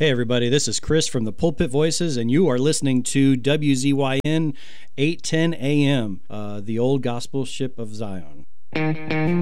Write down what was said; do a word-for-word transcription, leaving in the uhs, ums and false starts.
Hey, everybody, this is Chris from the Pulpit Voices, and you are listening to W Z Y N eight ten A M, uh, the old gospel ship of Zion.